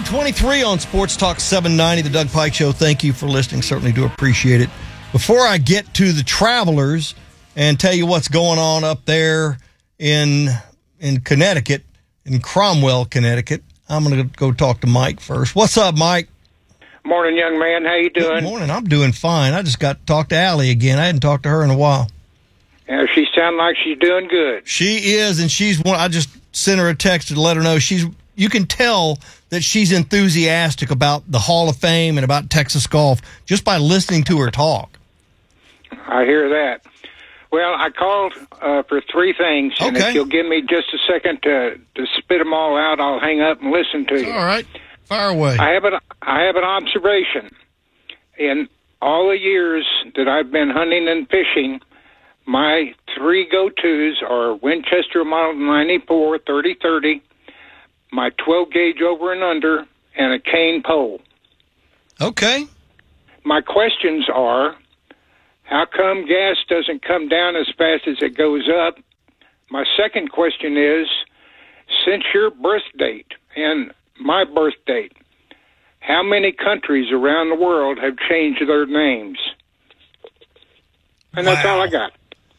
723 on Sports Talk 790, the Doug Pike Show. Thank you for listening. Certainly do appreciate it. Before I get to the Travelers and tell you what's going on up there in Connecticut, in Cromwell, Connecticut, I'm going to go talk to Mike first. What's up, Mike? Morning, young man. How you doing? Good morning. I'm doing fine. I just got to talk to Allie again. I hadn't talked to her in a while. Yeah, she sounds like she's doing good. She is, and she's one. I just sent her a text to let her know you can tell that she's enthusiastic about the Hall of Fame and about Texas golf just by listening to her talk. I hear that. Well, I called for three things, and if you'll give me just a second to spit them all out, I'll hang up and listen to you. All right. Fire away. I have an observation. In all the years that I've been hunting and fishing, my three go-tos are Winchester Model 94 30-30, my 12-gauge over and under, and a cane pole. Okay. My questions are, how come gas doesn't come down as fast as it goes up? My second question is, since your birth date and my birth date, how many countries around the world have changed their names? And that's all I got.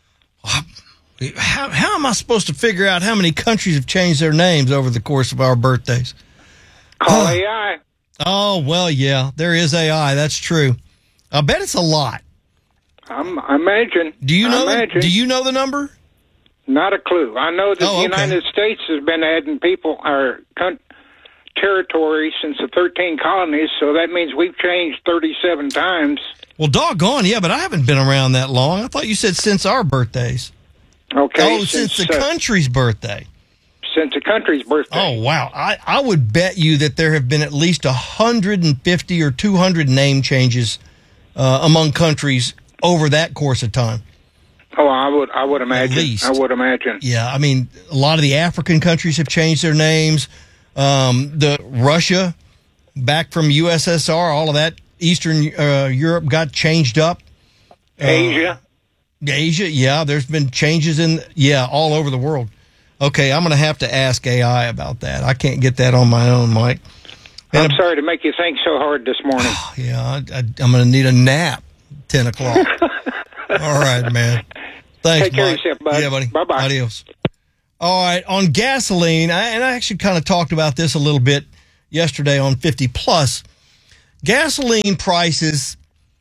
How am I supposed to figure out how many countries have changed their names over the course of our birthdays? Call AI. Oh, well, yeah, there is AI. That's true. I bet it's a lot. I imagine. Do you know the number? Not a clue. I know that the United States has been adding people, our territory, since the 13 colonies, so that means we've changed 37 times. Well, doggone, yeah, but I haven't been around that long. I thought you said since our birthdays. Okay. Oh, since the country's birthday. Since the country's birthday. Oh, wow. I would bet you that there have been at least 150 or 200 name changes among countries over that course of time. Oh, I would imagine. At least. I would imagine. Yeah, I mean, a lot of the African countries have changed their names. The Russia, back from USSR, all of that Eastern Europe got changed up. Asia, yeah, there's been changes all over the world. Okay, I'm going to have to ask AI about that. I can't get that on my own, Mike. I'm sorry to make you think so hard this morning. Yeah, I'm going to need a nap 10 o'clock. All right, man. Thanks, Take care Mike. of yourself, bud. Yeah, buddy. Bye-bye. Adios. All right, on gasoline, I actually kind of talked about this a little bit yesterday on 50 Plus. Gasoline prices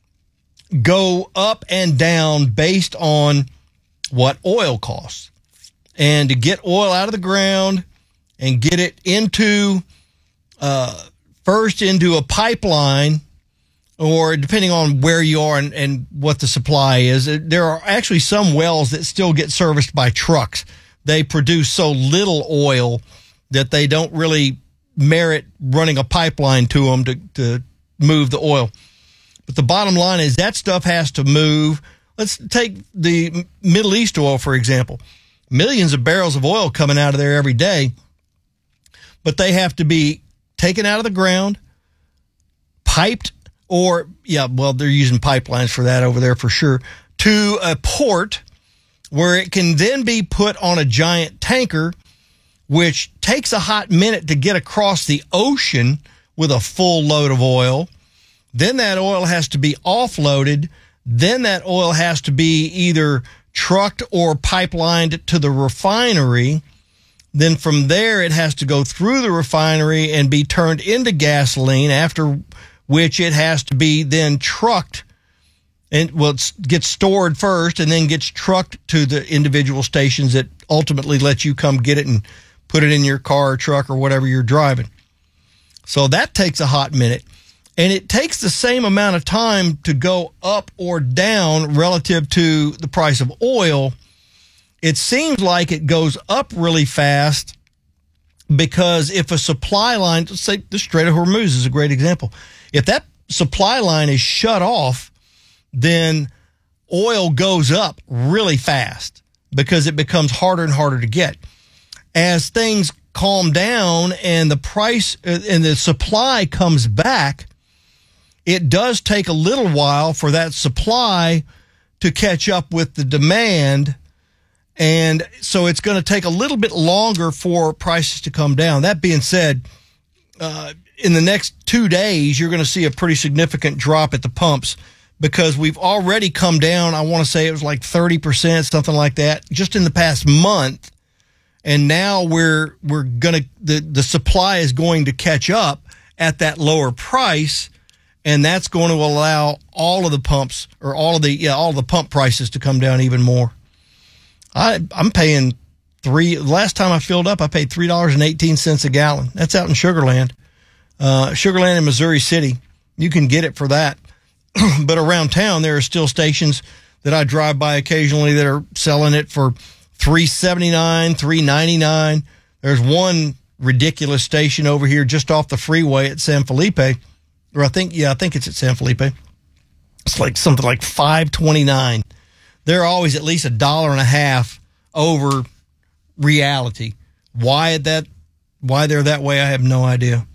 go up and down based on what oil costs. And to get oil out of the ground and get it into first into a pipeline, or depending on where you are and what the supply is, there are actually some wells that still get serviced by trucks. They produce so little oil that they don't really merit running a pipeline to them to move the oil. But the bottom line is that stuff has to move. Let's take the Middle East oil, for example. Millions of barrels of oil coming out of there every day, but they have to be taken out of the ground, piped, or, they're using pipelines for that over there for sure, to a port where it can then be put on a giant tanker, which takes a hot minute to get across the ocean with a full load of oil. Then that oil has to be offloaded. Then that oil has to be either trucked or pipelined to the refinery. Then from there, it has to go through the refinery and be turned into gasoline, after which it has to be then trucked. And it gets stored first and then gets trucked to the individual stations that ultimately let you come get it and put it in your car or truck or whatever you're driving. So that takes a hot minute. And it takes the same amount of time to go up or down relative to the price of oil. It seems like it goes up really fast because if a supply line, let's say the Strait of Hormuz is a great example. If that supply line is shut off, then oil goes up really fast because it becomes harder and harder to get. As things calm down and the price and the supply comes back, it does take a little while for that supply to catch up with the demand. And so it's going to take a little bit longer for prices to come down. That being said, in the next 2 days, you're going to see a pretty significant drop at the pumps because we've already come down. I want to say it was like 30%, something like that, just in the past month. And now we're going to, the supply is going to catch up at that lower price. And that's going to allow all of the pumps or all of the pump prices to come down even more. I'm paying last time I filled up, I paid $3.18 a gallon. That's out in Sugar Land. Sugar Land in Missouri City. You can get it for that. But around town, there are still stations that I drive by occasionally that are selling it for $3.79, $3.99. There's one ridiculous station over here just off the freeway at San Felipe. Or I think it's at San Felipe. It's like something like $5.29. They're always at least $1.50 over reality. Why they're that way, I have no idea.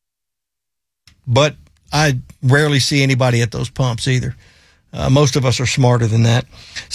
But I rarely see anybody at those pumps either. Most of us are smarter than that.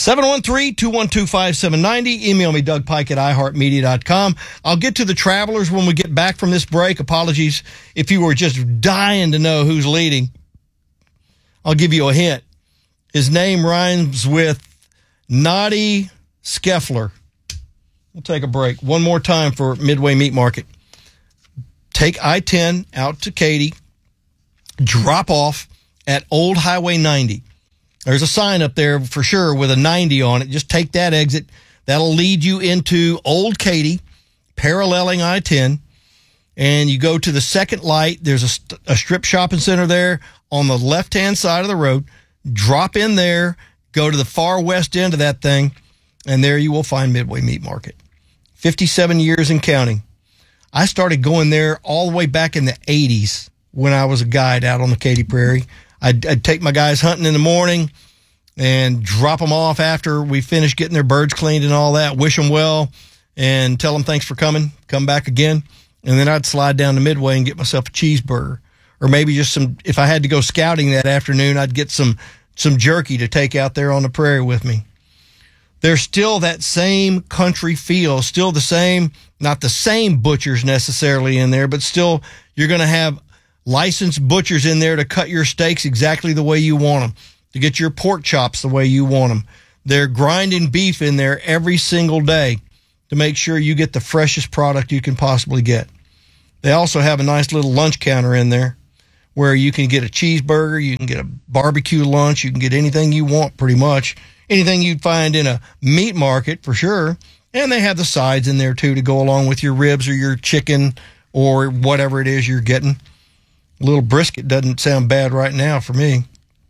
713-212-5790. Email me, Doug Pike at iHeartMedia.com. I'll get to the Travelers when we get back from this break. Apologies if you were just dying to know who's leading. I'll give you a hint. His name rhymes with Noddy Scheffler. We'll take a break. One more time for Midway Meat Market. Take I-10 out to Katy. Drop off at Old Highway 90. There's a sign up there for sure with a 90 on it. Just take that exit. That'll lead you into Old Katy, paralleling I-10. And you go to the second light. There's a strip shopping center there on the left-hand side of the road. Drop in there. Go to the far west end of that thing. And there you will find Midway Meat Market. 57 years and counting. I started going there all the way back in the 80s when I was a guide out on the Katy Prairie. I'd take my guys hunting in the morning and drop them off after we finished getting their birds cleaned and all that, wish them well, and tell them thanks for coming, come back again. And then I'd slide down to Midway and get myself a cheeseburger. Or maybe just if I had to go scouting that afternoon, I'd get some jerky to take out there on the prairie with me. There's still that same country feel, still the same, not the same butchers necessarily in there, but still you're going to have licensed butchers in there to cut your steaks exactly the way you want them, to get your pork chops the way you want them. They're grinding beef in there every single day to make sure you get the freshest product you can possibly get. They also have a nice little lunch counter in there where you can get a cheeseburger, you can get a barbecue lunch, you can get anything you want pretty much, anything you'd find in a meat market for sure. And they have the sides in there too to go along with your ribs or your chicken or whatever it is you're getting. A little brisket doesn't sound bad right now for me.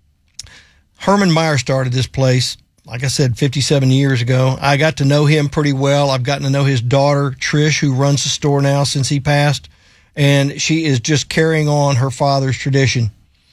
Herman Meyer started this place, like I said, 57 years ago. I got to know him pretty well. I've gotten to know his daughter, Trish, who runs the store now since he passed. And she is just carrying on her father's tradition.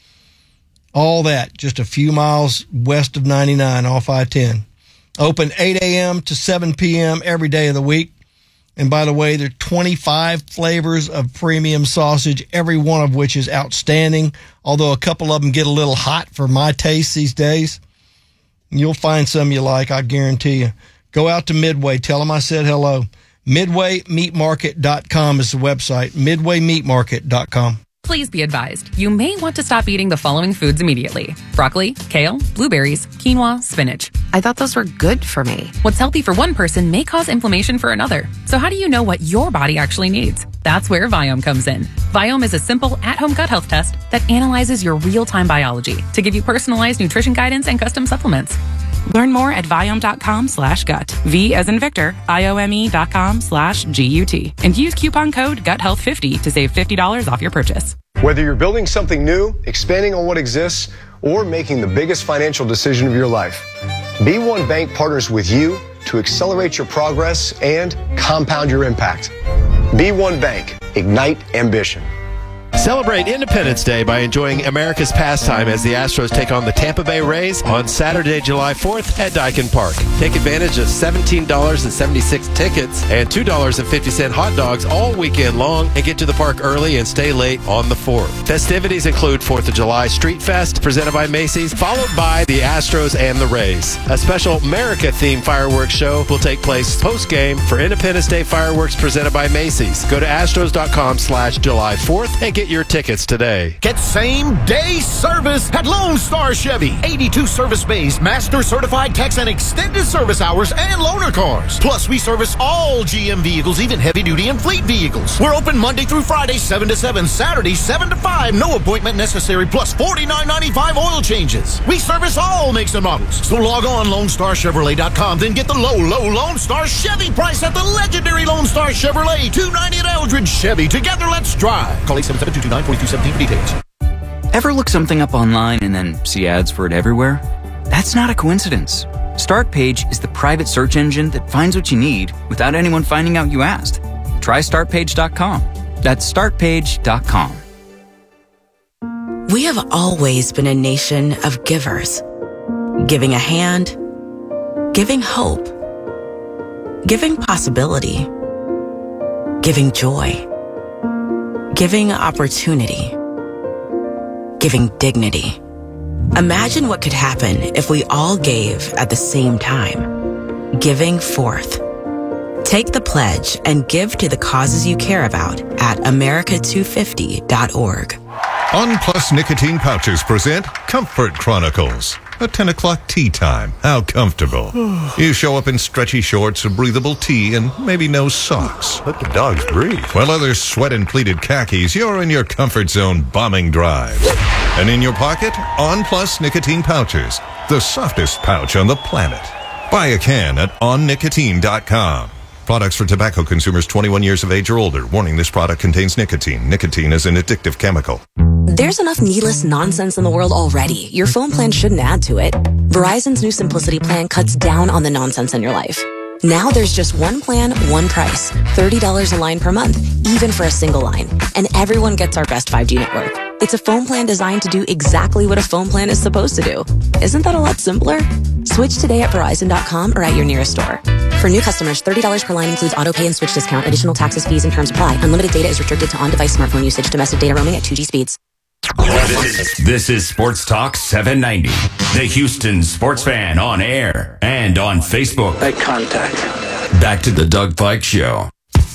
All that, just a few miles west of 99 off I-10. Open 8 a.m. to 7 p.m. every day of the week. And by the way, there are 25 flavors of premium sausage, every one of which is outstanding, although a couple of them get a little hot for my taste these days. You'll find some you like, I guarantee you. Go out to Midway. Tell them I said hello. MidwayMeatMarket.com is the website. MidwayMeatMarket.com. Please be advised, you may want to stop eating the following foods immediately. Broccoli, kale, blueberries, quinoa, spinach. I thought those were good for me. What's healthy for one person may cause inflammation for another. So how do you know what your body actually needs? That's where Viome comes in. Viome is a simple at-home gut health test that analyzes your real-time biology to give you personalized nutrition guidance and custom supplements. Learn more at Viome.com/gut. V as in Victor, IOME.com/GUT. And use coupon code GUTHEALTH50 to save $50 off your purchase. Whether you're building something new, expanding on what exists, or making the biggest financial decision of your life, B1 Bank partners with you to accelerate your progress and compound your impact. B1 Bank, ignite ambition. Celebrate Independence Day by enjoying America's pastime as the Astros take on the Tampa Bay Rays on Saturday, July 4th at Daikin Park. Take advantage of $17.76 tickets and $2.50 hot dogs all weekend long and get to the park early and stay late on the 4th. Festivities include 4th of July Street Fest presented by Macy's, followed by the Astros and the Rays. A special America-themed fireworks show will take place post-game for Independence Day fireworks presented by Macy's. Go to astros.com/July 4th and get your tickets today. Get same-day service at Lone Star Chevy. 82 service bays, master certified techs, and extended service hours and loaner cars. Plus, we service all GM vehicles, even heavy-duty and fleet vehicles. We're open Monday through Friday, 7 to 7, Saturday, 7 to 5. No appointment necessary, plus $49.95 oil changes. We service all makes and models. So log on LoneStarChevrolet.com, then get the low Lone Star Chevy price at the legendary Lone Star Chevrolet, 290 at Eldridge Chevy. Together, let's drive. Call 877-229-4217 for details. Ever look something up online and then see ads for it everywhere? That's not a coincidence. Startpage is the private search engine that finds what you need without anyone finding out you asked. Try StartPage.com. That's StartPage.com. We have always been a nation of givers. Giving a hand, giving hope, giving possibility, giving joy, giving opportunity, giving dignity. Imagine what could happen if we all gave at the same time. Giving forth. Take the pledge and give to the causes you care about at America250.org. On Plus Nicotine Pouches present Comfort Chronicles. A 10 o'clock tea time. How comfortable. You show up in stretchy shorts, a breathable tee, and maybe no socks. Let the dogs breathe. While others sweat in pleated khakis, you're in your comfort zone bombing drives. And in your pocket, On Plus Nicotine Pouches. The softest pouch on the planet. Buy a can at onnicotine.com. Products for tobacco consumers 21 years of age or older. Warning, this product contains nicotine. Nicotine is an addictive chemical. There's enough needless nonsense in the world already. Your phone plan shouldn't add to it. Verizon's new Simplicity plan cuts down on the nonsense in your life. Now there's just one plan, one price. $30 a line per month, even for a single line. And everyone gets our best 5G network. It's a phone plan designed to do exactly what a phone plan is supposed to do. Isn't that a lot simpler? Switch today at Verizon.com or at your nearest store. For new customers, $30 per line includes auto pay and switch discount. Additional taxes, fees, and terms apply. Unlimited data is restricted to on-device smartphone usage. Domestic data roaming at 2G speeds. This is Sports Talk 790. The Houston Sports Fan on air and on Facebook. Eye contact. Back to the Doug Fike Show.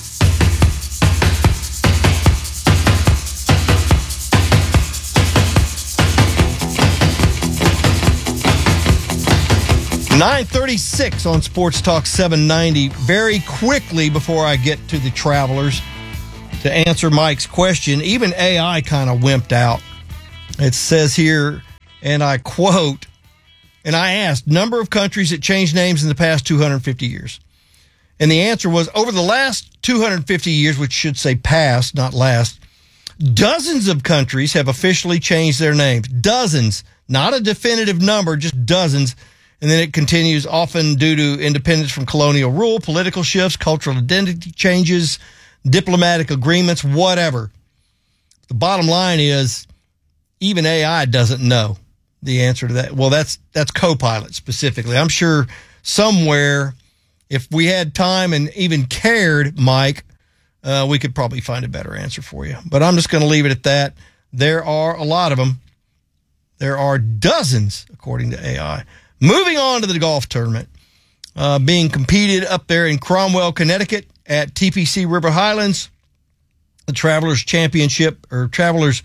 .936 on Sports Talk 790. Very quickly before I get to the Travelers, to answer Mike's question, even AI kind of wimped out. It says here, and I quote, and I asked, number of countries that changed names in the past 250 years. And the answer was, over the last 250 years, which should say past, not last, dozens of countries have officially changed their names. Dozens, not a definitive number, just dozens. And then it continues, often due to independence from colonial rule, political shifts, cultural identity changes, diplomatic agreements, whatever. The bottom line is, even AI doesn't know the answer to that. Well, that's Copilot specifically. I'm sure somewhere, if we had time and even cared, Mike, we could probably find a better answer for you. But I'm just going to leave it at that. There are a lot of them. There are dozens, according to AI. Moving on to the golf tournament, being competed up there in Cromwell, Connecticut at TPC River Highlands, the Travelers Championship. Scotty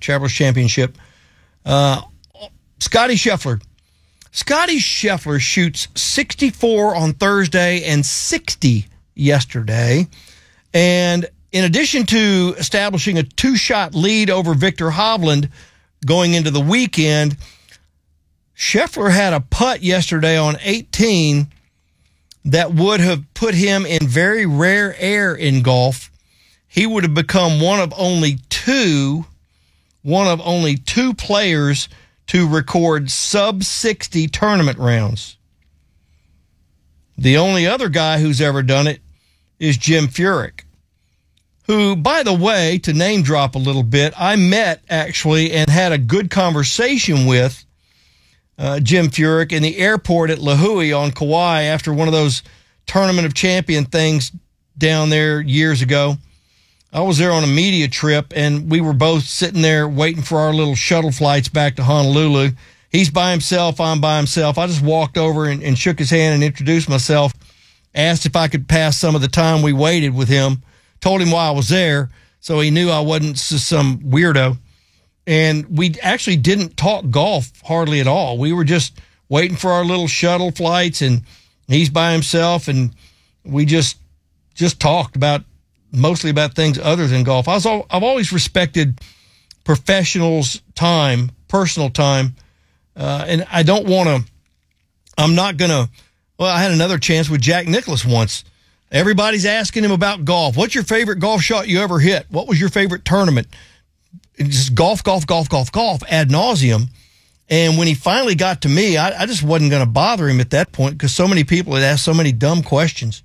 Scheffler. Scotty Scheffler shoots 64 on Thursday and 60 yesterday. And in addition to establishing a 2-shot lead over Victor Hovland going into the weekend, Scheffler had a putt yesterday on 18 that would have put him in very rare air in golf. He would have become one of only two players to record sub-60 tournament rounds. The only other guy who's ever done it is Jim Furyk, who, by the way, to name drop a little bit, I met actually and had a good conversation with Jim Furyk in the airport at Lihue on Kauai after one of those Tournament of Champion things down there years ago. I was there on a media trip, and we were both sitting there waiting for our little shuttle flights back to Honolulu. He's by himself, I'm by himself. I just walked over and shook his hand and introduced myself, asked if I could pass some of the time we waited with him, told him why I was there, so he knew I wasn't just some weirdo. And we actually didn't talk golf hardly at all. We were just waiting for our little shuttle flights, and he's by himself, and we just talked about mostly about things other than golf. I've always respected professionals' time, personal time, and I don't want to. I'm not gonna. Well, I had another chance with Jack Nicklaus once. Everybody's asking him about golf. What's your favorite golf shot you ever hit? What was your favorite tournament? Just golf ad nauseum. And when he finally got to me, I just wasn't going to bother him at that point because so many people had asked so many dumb questions.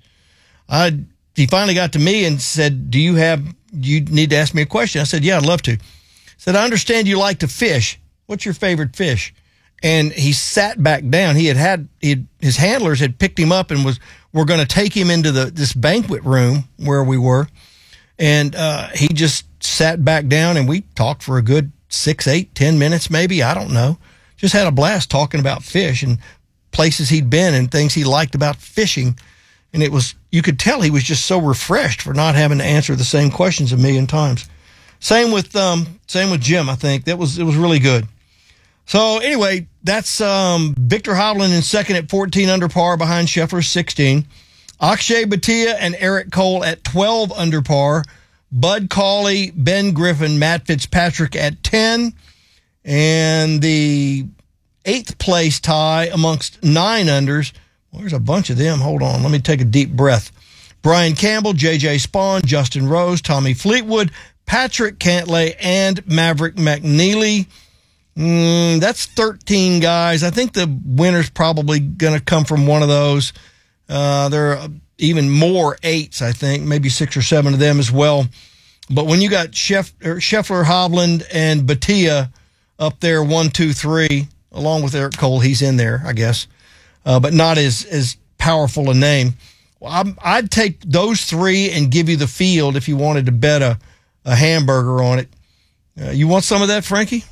He finally got to me and said, you need to ask me a question. I said, yeah, I'd love to. He said, I understand you like to fish. What's your favorite fish? And he sat back down. His handlers had picked him up and were going to take him into this banquet room where we were. And he just sat back down and we talked for a good 6, 8, 10 minutes maybe. I don't know. Just had a blast talking about fish and places he'd been and things he liked about fishing. And you could tell he was just so refreshed for not having to answer the same questions a million times. Same with Jim, I think. It was really good. So anyway, that's Victor Hovland in second at 14 under par behind Scheffler 16. Akshay Bhatia and Eric Cole at 12 under par. Bud Cauley, Ben Griffin, Matt Fitzpatrick at 10. And the 8th place tie amongst 9 unders. Well, there's a bunch of them. Hold on. Let me take a deep breath. Brian Campbell, J.J. Spawn, Justin Rose, Tommy Fleetwood, Patrick Cantlay, and Maverick McNeely. That's 13 guys. I think the winner's probably going to come from one of those. There are even more 8s, I think, maybe 6 or 7 of them as well. But when you got Scheffler, Hovland, and Bhatia up there, 1, 2, 3, along with Eric Cole, he's in there, I guess, but not as powerful a name. Well, I'd take those 3 and give you the field if you wanted to bet a hamburger on it. You want some of that, Frankie?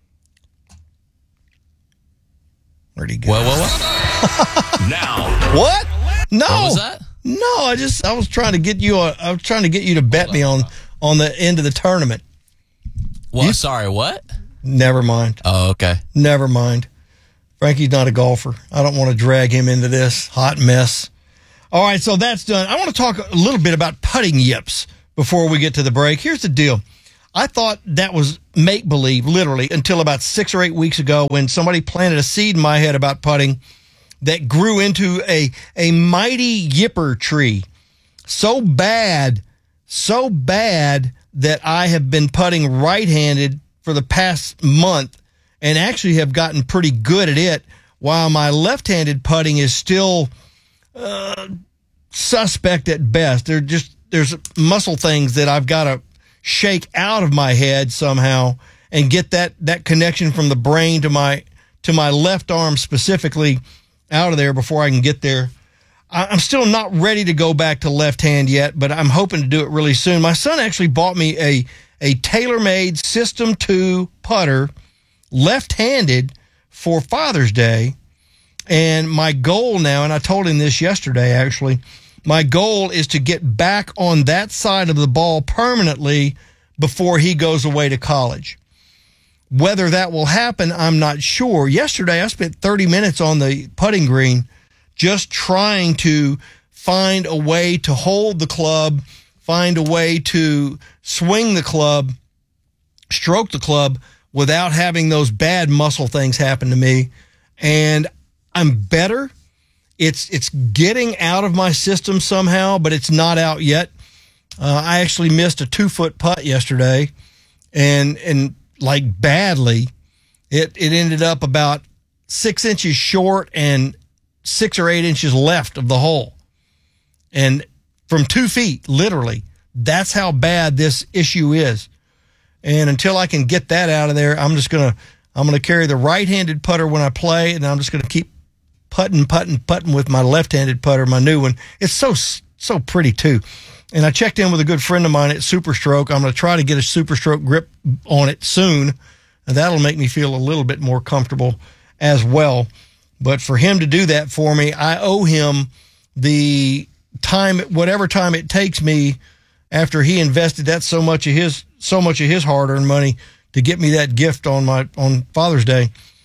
Where'd he go? What? Now. What? No. What was that? No, I was trying to get you to bet me on the end of the tournament. Well, sorry, what? Never mind. Oh, okay. Never mind. Frankie's not a golfer. I don't want to drag him into this hot mess. All right, so that's done. I want to talk a little bit about putting yips before we get to the break. Here's the deal. I thought that was make-believe, literally, until about 6 or 8 weeks ago when somebody planted a seed in my head about putting that grew into a mighty yipper tree. So bad that I have been putting right-handed for the past month and actually have gotten pretty good at it, while my left-handed putting is still suspect at best. There's muscle things that I've got to shake out of my head somehow and get that connection from the brain to my left arm specifically out of there before I can get there. I'm still not ready to go back to left hand yet, but I'm hoping to do it really soon. My son actually bought me a tailor-made System 2 putter, left-handed, for Father's Day. And my goal now, and I told him this yesterday actually, my goal is to get back on that side of the ball permanently before he goes away to college. Whether that will happen, I'm not sure. Yesterday, I spent 30 minutes on the putting green just trying to find a way to hold the club, find a way to swing the club, stroke the club without having those bad muscle things happen to me. And I'm better. It's getting out of my system somehow, but it's not out yet. I actually missed a 2-foot putt yesterday, and like badly. It ended up about 6 inches short and 6 or 8 inches left of the hole. And from 2 feet, literally, That's how bad this issue is. And until I can get that out of there, I'm gonna carry the right-handed putter when I play, and I'm just gonna keep putting with my left-handed putter, my new one. It's so pretty too. And I checked in with a good friend of mine at Superstroke. I'm gonna try to get a Superstroke grip on it soon, and that'll make me feel a little bit more comfortable as well. But for him to do that for me, I owe him the time, whatever time it takes me after he invested that so much of his hard-earned money to get me that gift on Father's Day.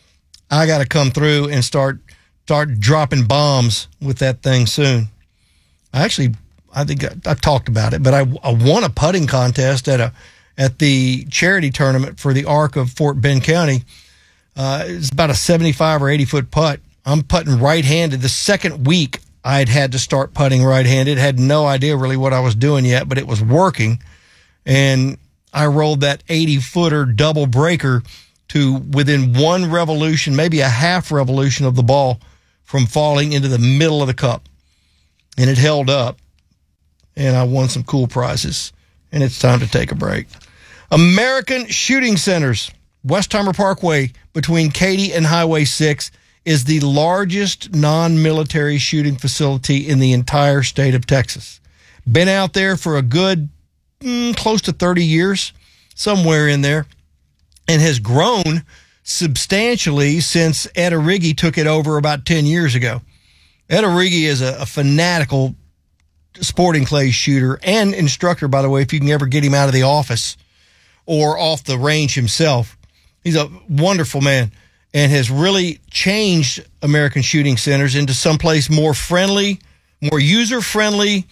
I got to come through and start dropping bombs with that thing soon. I think I talked about it, but I won a putting contest at the charity tournament for the Arc of Fort Bend County. It's about a 75 or 80 foot putt. I'm putting right-handed. The second week I'd had to start putting right-handed. Had no idea really what I was doing yet, but it was working. And I rolled that 80-footer double breaker to within one revolution, maybe a half revolution of the ball from falling into the middle of the cup. And it held up. And I won some cool prizes. And it's time to take a break. American Shooting Centers, Westheimer Parkway between Katy and Highway 6, is the largest non-military shooting facility in the entire state of Texas. Been out there for a good close to 30 years, somewhere in there, and has grown substantially since Ed Origi took it over about 10 years ago. Ed Origi is a fanatical sporting clays shooter and instructor, by the way, if you can ever get him out of the office or off the range himself. He's a wonderful man and has really changed American Shooting Centers into someplace more friendly, more user-friendly,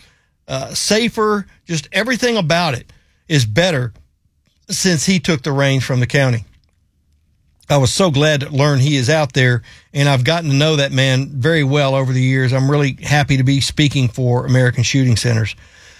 safer. Just everything about it is better since he took the reins from the county. I was so glad to learn he is out there, and I've gotten to know that man very well over the years. I'm really happy to be speaking for American Shooting Centers.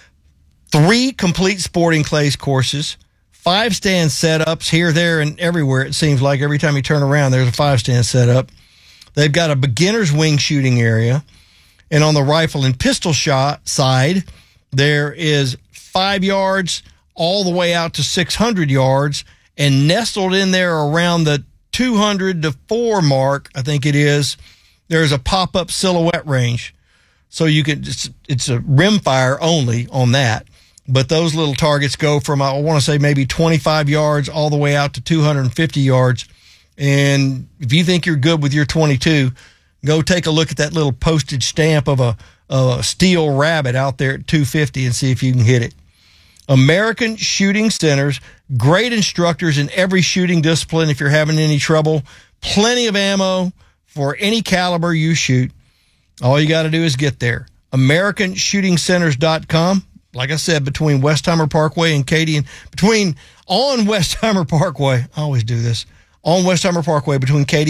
3 complete sporting clays courses, 5 stand setups here, there, and everywhere. It seems like every time you turn around, there's a 5 stand setup. They've got a beginner's wing shooting area. And on the rifle and pistol shot side, there is 5 yards all the way out to 600 yards. And nestled in there around the 200 to 4 mark, I think it is, there's a pop-up silhouette range. So you can, it's a rimfire only on that. But those little targets go from, I want to say, maybe 25 yards all the way out to 250 yards. And if you think you're good with your 22, go take a look at that little postage stamp of a steel rabbit out there at 250 and see if you can hit it. American Shooting Centers, great instructors in every shooting discipline if you're having any trouble. Plenty of ammo for any caliber you shoot. All you got to do is get there. AmericanShootingCenters.com. Like I said, between Westheimer Parkway and Katy, and on Westheimer Parkway, I always do this, on Westheimer Parkway between Katy